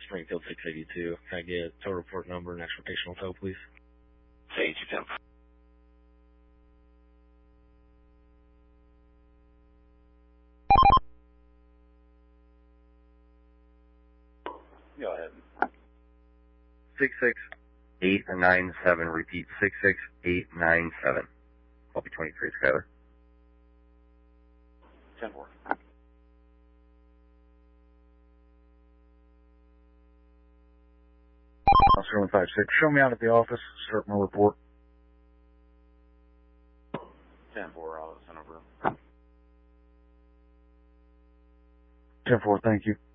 Springfield 682. Can I get tow report number and exportational tow, please? Say 210. Go ahead. 66897. Repeat, 66897. I'll be 23, Skyler. 10-4. Officer 156, show me out at the office. Start my report. 10-4, I'll send over. 10-4, thank you.